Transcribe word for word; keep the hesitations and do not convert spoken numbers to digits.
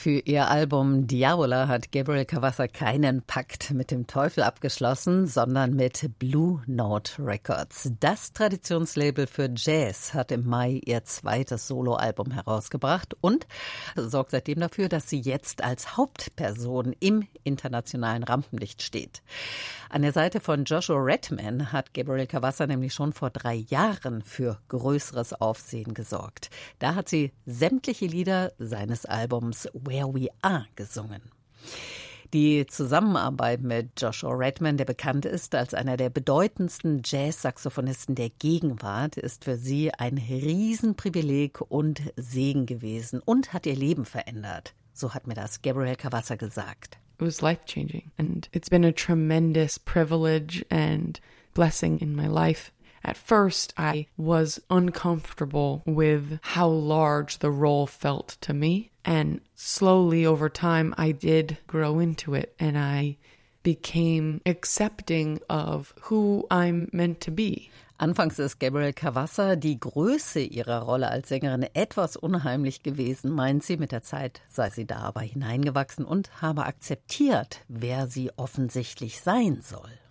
Für ihr Album Diavola hat Gabriel Cavanza keinen Pakt mit dem Teufel abgeschlossen, sondern mit Blue Note Records. Das Traditionslabel für Jazz hat im Mai ihr zweites Soloalbum herausgebracht und sorgt seitdem dafür, dass sie jetzt als Hauptperson im internationalen Rampenlicht steht. An der Seite von Joshua Redman hat Gabriel Cavanza nämlich schon vor drei Jahren für größeres Aufsehen gesorgt. Da hat sie sämtliche Lieder seines Albums Where We Are gesungen. Die Zusammenarbeit mit Joshua Redman, der bekannt ist als einer der bedeutendsten Jazz-Saxophonisten der Gegenwart, ist für sie ein Riesenprivileg und Segen gewesen und hat ihr Leben verändert. So hat mir das Gabriel Cavanza gesagt. It was life-changing, and it's been a tremendous privilege and blessing in my life. At first, I was uncomfortable with how large the role felt to me, and slowly over time, I did grow into it, and I became accepting of who I'm meant to be. Anfangs ist Gabriel Cavanza die Größe ihrer Rolle als Sängerin etwas unheimlich gewesen, meint sie. Mit der Zeit sei sie da aber hineingewachsen und habe akzeptiert, wer sie offensichtlich sein soll.